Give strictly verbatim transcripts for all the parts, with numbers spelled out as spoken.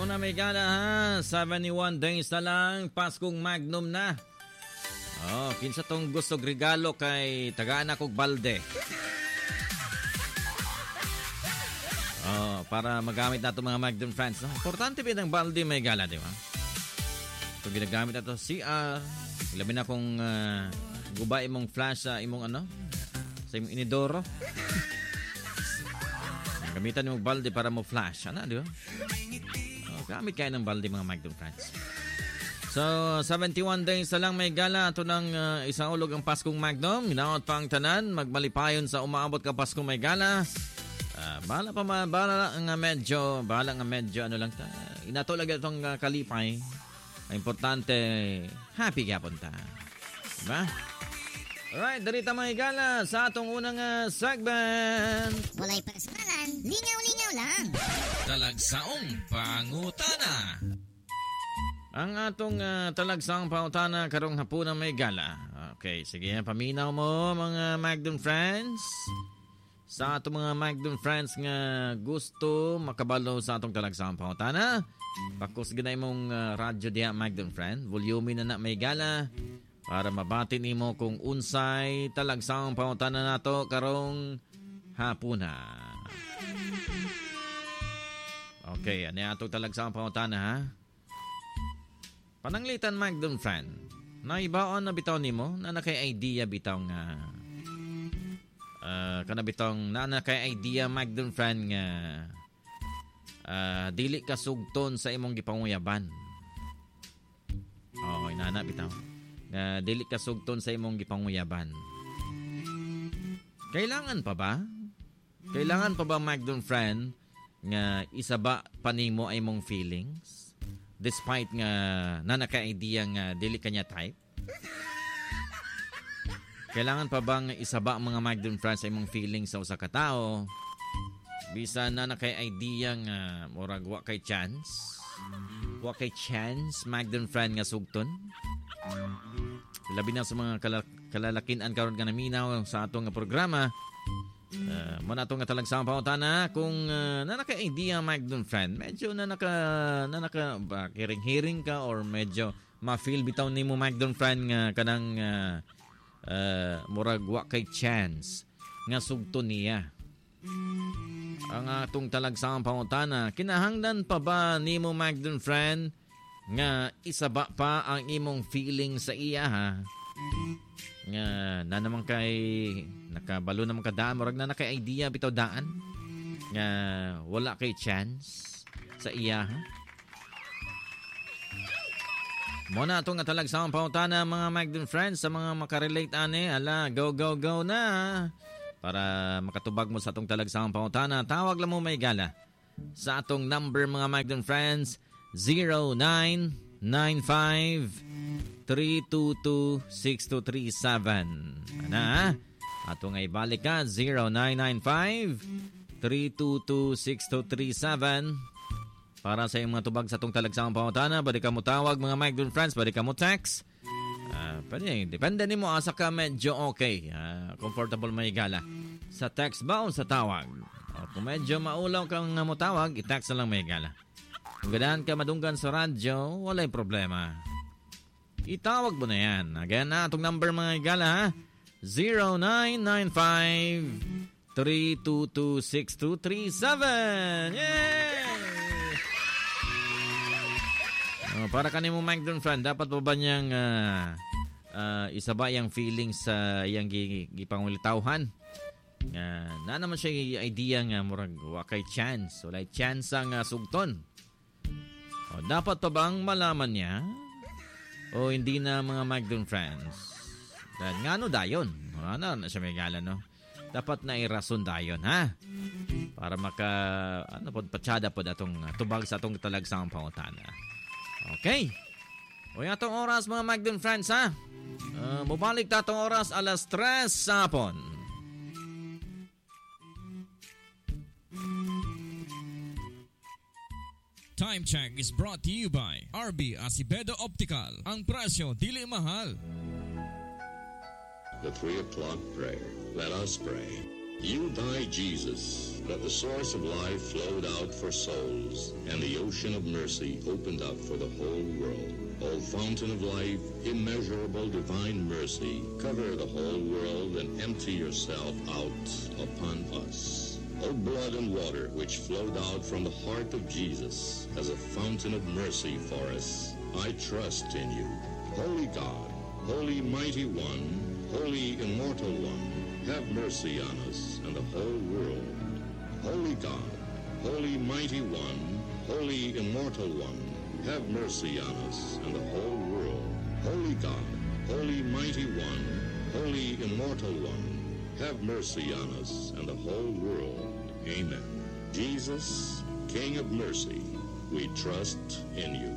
Muna may gala ha, seventy-one days na lang, Paskong Magnum na. Oh, kinsa tong gusto regalo kay tagaan akong balde. Oh, para magamit nato mga Magnum friends. No? Importante ba ng balde may gala, di ba? Ito ginagamit nato C R. Labi na kung uh, gubay mong flash sa imong ano, sa imong inidoro. Gamitan yung balde para mo flash. Ano, di ba? Oh, gamit kayo ng balde mga Magnum friends. So, seventy-one days na lang may gala. Ito ng uh, isang ulog ang Paskong Magnum. Hinaot pa ang tanan. Magmalipayon sa umaabot ka Paskong may gala. Uh, bahala pa ma, bahala nga medyo, bahala nga medyo, ano lang ta. Inatulag itong uh, kalipay. Importante, happy gapon ta. Diba? Alright, darita mga higala sa atong unang uh, segment. Walay personalan, lingaw-lingaw lang. Talagsaong pangutana. Ang atong uh, talagsaong pangutana karong hapunan may gala. Okay, sige, paminaw mo mga Magnum friends. Sa atong mga Magnum friends nga gusto makabalo sa atong talagsaong pangutana. Pakos ganay mong uh, radyo diha Magnum friend. Volume na na may gala. Para mabati nimo kung unsay talagsaong pangutana nato karong hapuna. Okay, ano atong talagsaong pangutana ha? Pananglitan Magnum friend. Naibaon na bitaw nimo na nakay idea bitaw nga uh, kana bitaw na nakay idea Magnum friend nga uh, dili ka sugton sa imong gipanguyaban. Oh, inana bitaw. Na dili ka sugton sa imong gipanguyaban. Kailangan pa ba? Kailangan pa ba Magnum friend nga isaba pa nimo ay mong feelings despite nga nanaka-idea nga dili kanya type? Kailangan pa bang isaba ang mga Magnum friends ay mong feelings sa usa ka tawo? Bisan na nakay-idea nga murag wa kay chance? Wa kay chance Magnum friend nga sugton? Labi na sa mga kala- kalalakinan karon ka naminaw sa atong programa. Uh, muna itong talagsaong pangutana kung uh, na naka-idea Magnum friend, medyo na naka, na naka ba, hiring-hiring ka or medyo ma-feel bitaw ni mo Magnum friend nga kanang uh, uh, murag wa kay chance nga sugto niya. Ang atong talagsaong pangutana, kinahanglan pa ba ni mo Magnum friend nga isaba pa ang imong feeling sa iya ha? Nga na naman kay nakabalo naman ka daan, murag na nakay idea bitaw daan nga wala kay chance sa iya ha? Muna itong talagsaong pangutana mga Magnum friends sa mga makarelate ane, ala go go go na para makatubag mo sa atong talagsaong pangutana. Tawag lang mo may gala sa atong number mga Magnum friends zero nine nine five three two two six two three seven. Ana, ato nga ibalik ka zero nine nine five three two two six two three seven para sa iyong mga tubag sa atong talagsaong pangutana. Bali ka mo tawag mga Magnum friends, bali ka mo text. Uh, pwede, depende ni mo asa ka medyo okay, uh, comfortable may gala sa text ba o sa tawag. O, kung medyo maulaw kang mo tawag, i-text na lang may gala. Kung ganahan ka madunggan sa radyo, walay problema. Itawag mo na yan. Again na, itong number mga gala ha. zero nine nine five three two two six two three seven. Yay! Oh, para kanimo Magnum friend, dapat pa ba niyang uh, uh, isaba yung feelings sa uh, iyang gipangulitawhan? Uh, na naman siya idea nga murag wakay chance. Walay chance ang uh, sugton. O, dapat pa bang malaman niya? O hindi na mga Magnum friends? Dahil nga no dayon. Ano na siya may gala no? Dapat na irason dayon ha? Para maka ano po patsada po datong uh, tubag sa atong talagsaong pangutana. Okay. O yung atong oras mga Magnum friends ha? Uh, mubalik tatong oras alas tres sa hapon. Time check is brought to you by R B Acevedo Optical. Ang presyo dili mahal. The three o'clock prayer. Let us pray. You died, Jesus, that the source of life flowed out for souls, and the ocean ocean of mercy opened up for the whole world. O fountain of life, immeasurable divine mercy, cover the whole world and empty yourself out upon us. O blood and water which flowed out from the heart of Jesus as a fountain of mercy for us, I trust in you. Holy God, Holy Mighty One, Holy Immortal One, have mercy on us and the whole world. Holy God, Holy Mighty One, Holy Immortal One, have mercy on us and the whole world. Holy God, Holy Mighty One, Holy Immortal One, have mercy on us and the whole world. Amen. Jesus, King of mercy, we trust in you.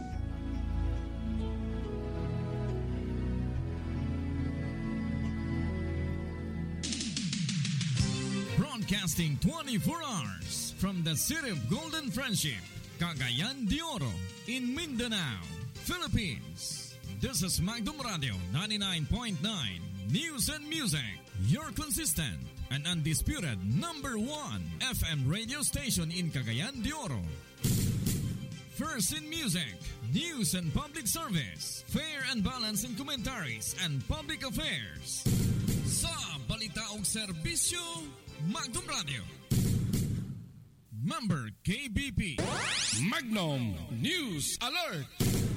Broadcasting twenty-four hours from the city of Golden Friendship, Cagayan de Oro, in Mindanao, Philippines. This is Magdum Radio ninety-nine point nine News and Music, your consistent and undisputed number one F M radio station in Cagayan de Oro. First in music, news and public service, fair and balanced in commentaries and public affairs. Sa balita o serbisyo, Magdum Radio. Member K B P. Magnum News Alert.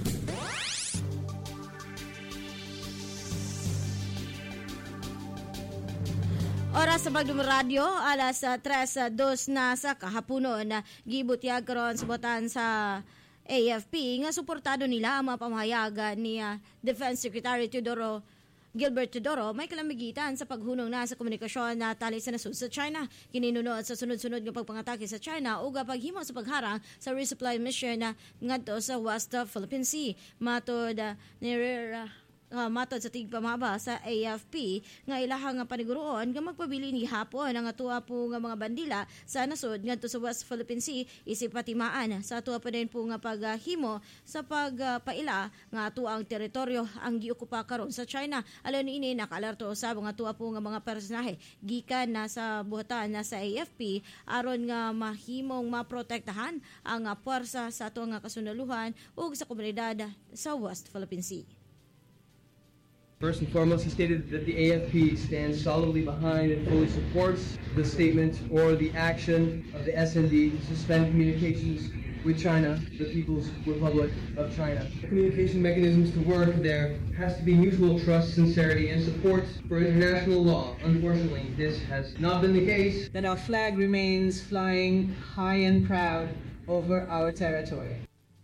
Oras sa Magdum Radio, alas tres dos na sa kahaponon. Gibutyag karon subotan sa A F P nga suportado nila ang mga pamahayagan ni uh, Defense Secretary Teodoro Gilbert Teodoro may kalamigitan sa paghunong na sa komunikasyon na tali sa nasud sa China. Kininunod sa sunod-sunod ng pagpangatake sa China o paghimo sa pagharang sa resupply mission na ngadto sa West Philippine Sea. Matod uh, ni uh, Uh, matod sa tigpamaba sa A F P nga ilahang nga paniguroon nga magpabili ni hapon ang atua po nga mga bandila sa nasod ngadto sa West Philippine Sea isip patimaan sa atua pa din po nga paghimo sa pagpaila uh, nga atua ang teritoryo ang giokupa karon sa China. Alon ini nakaalerto sa mga atua po nga mga personahe gikan na sa buhatan na sa A F P aron nga mahimong maprotektahan ang uh, puwersa sa atua nga kasundaluhan ug sa komunidad sa West Philippine Sea. First and foremost, he stated that the A F P stands solidly behind and fully supports the statement or the action of the S N D to suspend communications with China, the People's Republic of China. The communication mechanisms to work there has to be mutual trust, sincerity, and support for international law. Unfortunately, this has not been the case. That our flag remains flying high and proud over our territory.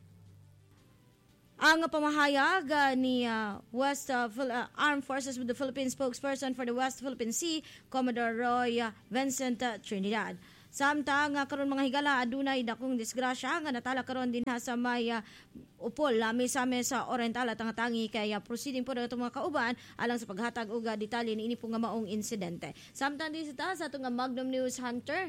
Ang pamahayag uh, ni uh, West uh, Phil- uh, Armed Forces with the Philippines spokesperson for the West Philippine Sea, Commodore Roy uh, Vincent uh, Trinidad. Samtang uh, karon mga higala adunay dakong disgrasya nga natala karon din ha sa may uh, upol lami sa sa Oriental at tangi kay uh, proceeding po na itong mga kauban alang sa paghatag og uh, detalye ni ini po nga maong insidente. Samtang din sa sa itong Magnum News Hunter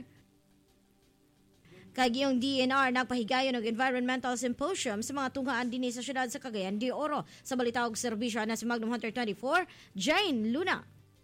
kay giyong D N R nagpahigayon og environmental symposium sa mga tunghaan dinhi sa syudad sa Cagayan de Oro. Sa balita og serbisyo na si Magnum Hunter twenty-four, Jane Luna.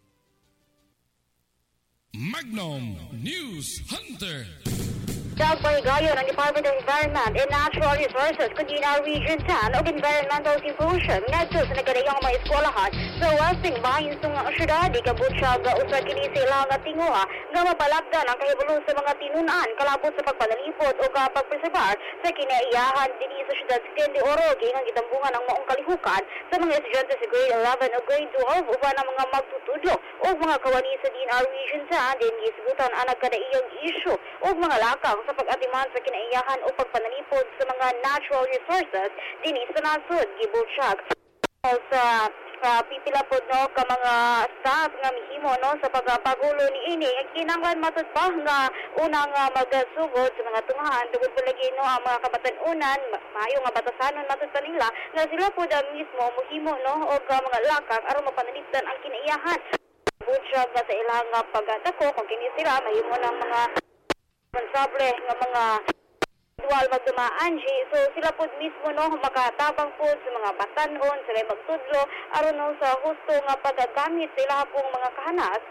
Magnum News Hunter. Nagpahigayon ang Department of Environment and Natural Resources kundi na Region ten og Environmental Symposium ngadto sa nagkadayang mga eskwelahan sa Western Bahin sa nga syudad ikabot siya ga usa kini sila nga tinguha nga mapalapdan ang kahibalo sa mga tinunan kalabot sa pagpanalipod o pagpreserbar sa kinaiyahan dinhi sa syudad sa Cagayan de Oro gingang gitambungan ang maong kalihukan sa mga estudyante sa grade eleven o grade twelve uban ang mga magtutudlo o mga kawani sa D N R Region ten din gisgutan ang nagkadaiyang issue o mga lakang sa pag-atiman sa kinaiyahan o pagpanalipod sa mga natural resources dinhi sa nasud gibutyag sa uh, pipila pod no ka mga staff nga mihimo no sa pagpagulo ni ini kinahanglan matud pa nga unang uh, magasugod sa mga tunghan tungod palagi no ang mga kabatan-unan maayo nga batasanon matud pa nila nga sila pod mismo mohimo no og uh, mga lakang aron mapanalipdan ang kinaiyahan butyag nga sa ilang uh, pagdako kung kini sila mahimo ng mga responsable nga mga dual magdumaan G. So sila po mismo no makatabang po sa mga batanon, sila magtudlo aron no sa husto nga pagagamit sila pong mga kahanas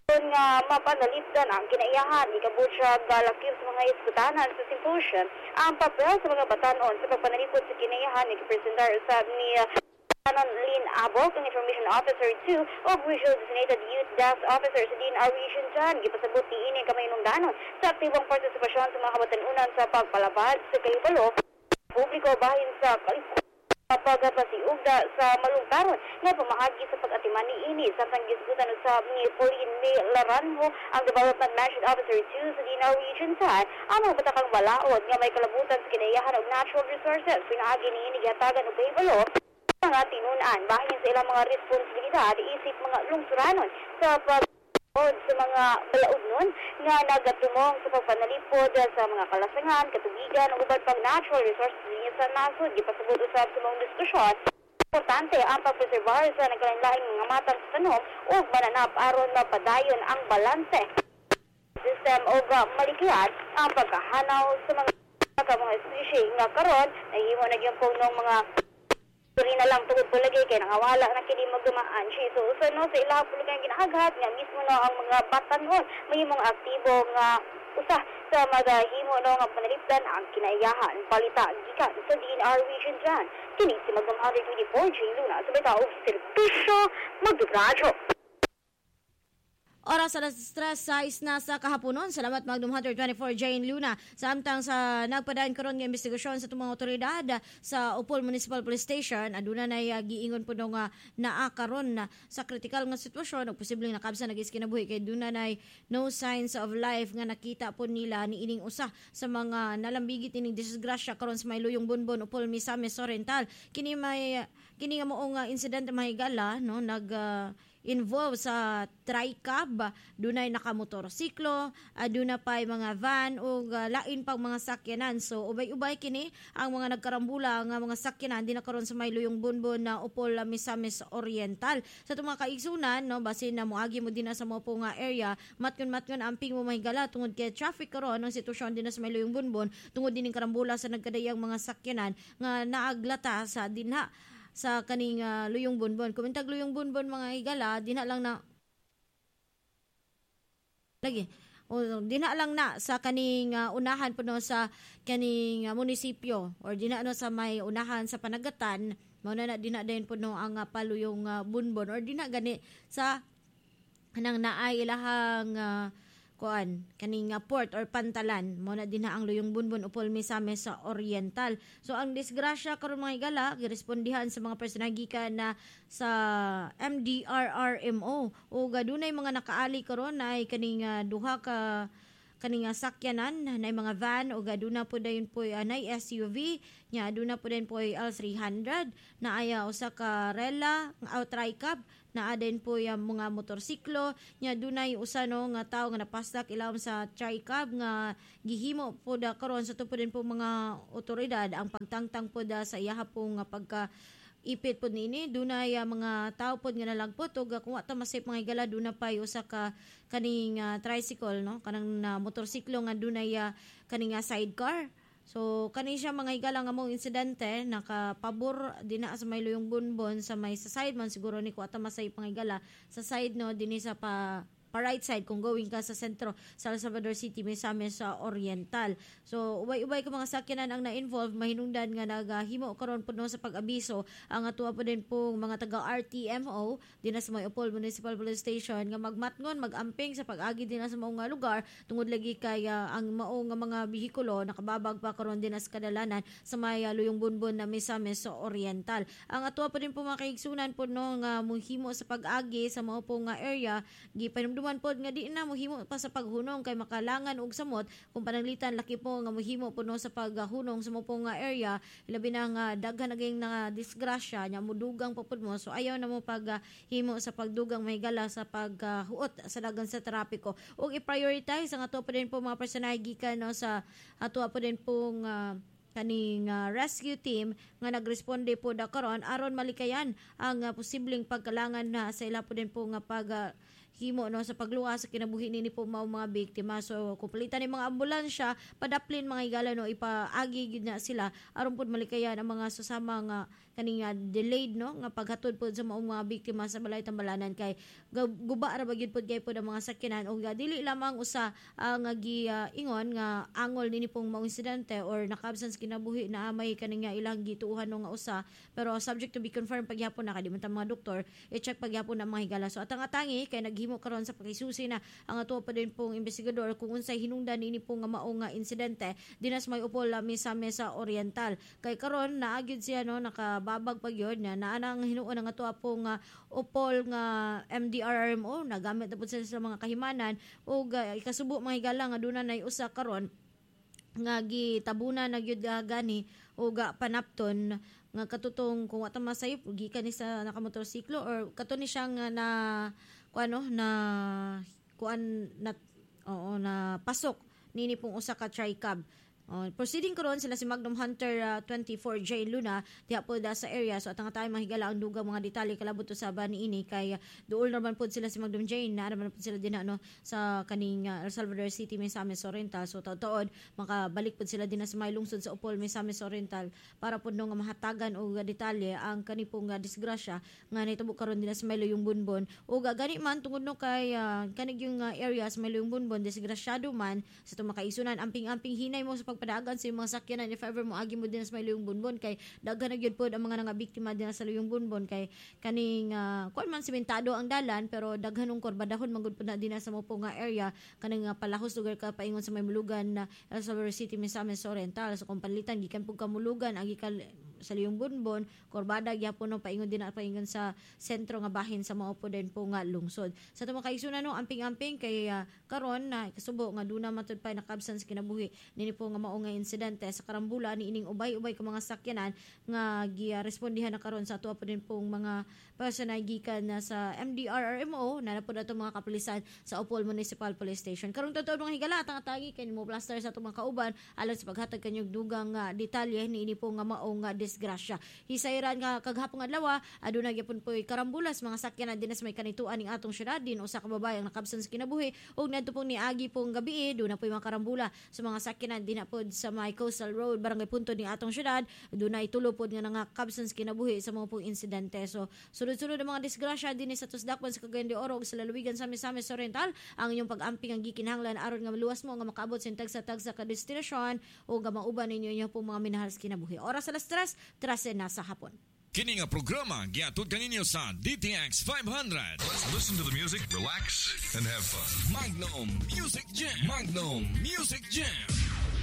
nga mapanalipdan ang kinaiyahan ikabot siya galakip sa mga iskutanan sa symposium ang papel sa mga batanon sa pagpanalipod sa kinaiyahan ni presentar usab ni Tanon Lynn Abok, ang Information Officer two o Visual Designated Youth Desk Officer sa D N R Region ten. Gipasabot ni ini kamay nung danon sa aktibong partisipasyon sa mga kabatanunan sa pagpalabad sa kahibalo publiko bahin sa kalikutan pagpasiugda sa malungkaron nga pamahagi sa pag-atiman ni ini sa panggisgutan usab ni Pauline May Laranjo, ang Development Management Officer two sa D N R Region ten, ang mga batakang balaod nga may kalabutan sa kinaiyahan og natural resources pinaagi ni ini gihatagan og kahibalo mga tinunan bahin sa ilang mga responsibilidad isip mga lungsuranon sa pag sa mga balaod nun nga nagatumong sa pagpanalipod sa mga kalasangan, katubigan ug uban pang natural resources niya sa nasod. Gipasabot usab sa mga diskusyon importante ang pagpreserbar sa nagkalain-laing mga matang sa tanom ug mananap aron mapadayon ang balanse system o malikyan ang pagkahanaw sa mga mga species nga karon nahimo na gyud ng mga Turi na lang tungod palagi kay nangawala na kini magdumaan siya. So usa no sa ilaha pulo kay ginahaghat nga mismo no ang mga batanon mahimong aktibo nga usa sa magahimo no nga panalipdan ang kinaiyahan palita gikan sa D N R Region ten. Kini si Magdum one twenty-four J Luna sa bitaw serbisyo magdugradyo. Oras alas tres sais na sa kahaponon. Salamat Magdum one twenty-four Jane Luna. Samtang sa nagpadaan karon nga investigasyon sa tumang otoridad sa Upol Municipal Police Station, aduna na uh, giingon po nung uh, naa karon na sa critical nga sitwasyon ug posibleng nakabsa nag-iskinabuhi kay duna nay no signs of life nga nakita po nila ni ining usa sa mga nalambigit ining disgrasya karon sa may Luyong Bunbon Upol Misamis Oriental. Kini may uh, kini nga moong uh, insidente mahigala no nag uh, involved sa tricab, dunay nakamotorsiklo, aduna pay mga van ug uh, lain pang mga sakyanan. So ubay-ubay kini ang mga nagkarambula nga mga sakyanan di na karon sa may Luyong Bunbon na Upol Misamis Oriental. Sa itong mga kaigsunan no basin na moagi mo din na sa mga po nga area, matyon-matyon amping mo mahigala tungod kay traffic karon ang sitwasyon din na sa may Luyong Bunbon tungod din karambula sa nagkadayang mga sakyanan nga naaglata sa dinha sa kaning uh, Luyong Bunbon. Kumintag Luyong Bunbon mga higala, dina lang na lagi. O dina lang na sa kaning uh, unahan po no sa kaning uh, munisipyo or dina no sa may unahan sa Panagatan, mao na dina din po no ang uh, Paluyong uh, Bunbon or dina gani sa kanang naay ilahang uh, kuan kaning uh, port or pantalan mo na din na ang Luyong Bunbon Upol Misamis sa Oriental. So ang disgrasya karon mga higala girespondihan sa mga personagikan na sa M D R R M O o gadunay mga nakaali karon ay kaning uh, duha ka kaning uh, sakyanan na mga van o gaduna po dayon po uh, nay S U V nya aduna po din po L three hundred na aya usa ka rela nga tricab na adin po yung mga motorsiklo nya dunay usa no nga tawo nga napastak ilawom sa tricab nga gihimo po da karon sa tupo din po mga otoridad ang pagtangtang po da sa iyaha po nga pagka ipit po nini dunay uh, mga tao po nga nalagpot ug kung wa ta masip mga higala duna pa usa ka kaning uh, tricycle no kanang uh, motorsiklo nga dunay uh, kaning uh, sidecar. So kani siya mga higala nga mong insidente nakapabor dinha sa may Luyong Bunbon sa may sa side man siguro ni ko ata masay pangigala sa side no dinhi sa pa pa right side kung going ka sa sentro sa El Salvador City Misamis sa Oriental. So ubay-ubay ka mga sakyanan ang na-involve mahinungdan nga nagahimo karon puno sa pag-abiso ang atuwa po din po mga taga R T M O dinha sa may Upol Municipal Police Station nga magmatngon magamping sa pag-agi dinha sa mga lugar tungod lagi kay uh, ang mao nga mga bihikulo nakababag pa karon dinha sa kadalanan sa may uh, Luyong Bunbon na Misamis sa Oriental. Ang atuwa po din po mga kaigsunan po no nga mohimo sa pag-agi sa mao po nga area gipanom duman pod nga di na mohimo pa sa paghunong kay makalangan og samot kung pananglitan laki po nga mohimo puno sa paghunong sa mo po nga area labi na nga daghan naging na disgrasya nya mudugang pa pud mo so ayaw na mo paghimo sa pagdugang mahigala sa paghuot uh, sa dagan sa trapiko ug i-prioritize ang ato pa din po mga personahe gikan no sa ato pa din pong uh, kaning uh, rescue team nga nagresponde po da karon aron malikayan ang uh, posibleng pagkalangan na sa ila po din po nga pag uh, himo no sa pagluwas sa kinabuhi ni po mao mga biktima. So kumpletan ni mga ambulansya, padaplin mga higala no ipaagi gid na sila aron pud malikayan ang mga susama nga kaning uh, delayed no nga paghatod pud sa maong mga biktima sa balay tambalanan kay guba ra bagid pud kay pud ang mga sakyanan o dili lamang usa ang uh, gi uh, ingon nga angol nini pong maong insidente or nakabsens kinabuhi na may kaning uh, ilang gituuhan no nga usa pero subject to be confirmed pagyapon na kadi man mga doktor i-check pagyapon na mga higala. So atang atangi kay naghimo karon sa pakisusi na ang ato pa din pong investigador kung unsay hinungdan nini pong nga maong uh, insidente dinas may upol uh, misa mesa oriental kay karon naagid siya no naka babag pag yun na naanang hinuon nga to pong uh, upol nga M D R R M O nagamit na po sila sa mga kahimanan o uh, ikasubo mga higala nga doon na usa karon nga gitabuna na gyud uh, gani o ga panapton nga katutong kung wata masayop gikan ni sa nakamotorsiklo or kato ni siya nga na kuano na kuan na oo na pasok nini pong usa ka tricab. Uh, proceeding karon sila si Magnum Hunter uh, twenty-four J Luna diha po da sa area. So atang tayo mahigala ang dugang mga detalye kalabot sa bani ini kay uh, duol naman po sila si Magnum J na naman po sila din ano sa kaning uh, El Salvador City Misamis Oriental. So taod-taod makabalik po sila din sa may lungsod sa Upol Misamis Oriental para po no nga mahatagan og uh, detalye ang kani pong uh, disgrasya nga nahitabo karon din sa may Luyong Bunbon o uh, gani man tungod no kay uh, kanig yung uh, area sa may Luyong Bunbon disgrasyado man sa itong makaisunan amping-amping hinay mo sa padagan sa mga sakyanan if ever mo agi mo din sa may Luyong Bunbon kay daghan na gyud pod ang mga nga biktima din sa Luyong Bunbon kay kaning uh, kuan man simentado ang dalan pero daghan ng kurbadahon magud pod na din sa mo po nga area kaning uh, palahos lugar ka paingon sa may mulugan na uh, El Salvador City Misamis Oriental. So kung palitan gikan pug kamulugan agi ka sa Luyong Bunbon kurbada gyapon no paingon din na paingon sa sentro nga bahin sa mao po din po nga lungsod. Sa tumo kaisunan no amping-amping kay uh, karon na uh, kasubo nga duna matud pa nakabsan sa kinabuhi nini po nga mao nga insidente sa karambula ni ining ubay-ubay ka mga sakyanan nga gi-respondihan na karon sa ato po din pong mga personal gikan na sa M D R R M O na napod ato mga kapulisan sa Upol Municipal Police Station. Karong totoo mga higala atang atagi kay mo plaster sa ato mga kauban alang sa paghatag kanyog dugang uh, detalye ni ini po nga mao nga disgrasya. Hisayran nga kaghapon adlaw aduna gyapon poy karambulas mga sakyanan dinas may kanituan ning atong syudad din usa ka babaye ang nakabsan sa kinabuhi ug nadto pong niagi pong gabi do na poy mga karambula sa mga sakyanan din pod sa may Coastal Road barangay Punto ni atong syudad dunay tulo pod nga nakabsan sa kinabuhi sa mga pong insidente. So sunod-sunod ang mga disgrasya din sa Tusdakpan sa Cagayan de Oro ug sa lalawigan sa Misamis Oriental ang inyong pag-amping ang gikinahanglan aron nga maluwas mo nga makaabot sa tagsa-tagsa ka destinasyon o nga mauban ninyo inyo pong mga minahal sa kinabuhi. Oras alas tres, trase na sa hapon. Kini nga programa giatod kaninyo sa D T X five hundred. Let's listen to the music, relax, and have fun. Magnum Music Jam. Magnum Music Jam.